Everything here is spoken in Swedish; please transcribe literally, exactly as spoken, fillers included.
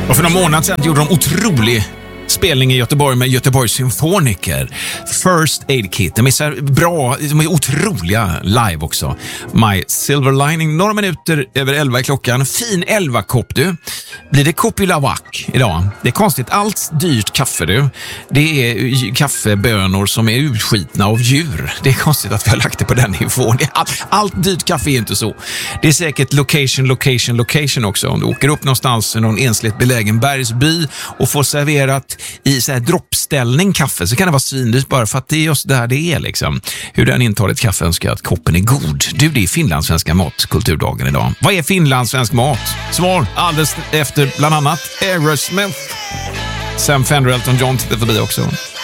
Och för några månader sedan gjorde de otrolig spelning i Göteborg med Göteborgs symfoniker. First Aid Kit. De är så bra, de är otroliga live också. My Silver Lining. Några minuter över elva i klockan. Fin elva kopp du. Blir det kopi lavac idag? Det är konstigt. Allt dyrt kaffe du. Det är kaffebönor som är utskitna av djur. Det är konstigt att vi har lagt det på den nivån. Allt, allt dyrt kaffe är inte så. Det är säkert location, location, location också. Om du åker upp någonstans i någon ensligt belägen bergsby och får serverat i så här droppställning kaffe, så kan det vara svindyrt bara för att det är just där det är liksom. Hur den intar ett kaffe önskar att koppen är god. Du, det är finlandssvenska matkulturdagen idag. Vad är finlandssvensk mat? Svar alldeles efter bland annat Aerosmith. Sam Fender, Elton John tittar förbi också.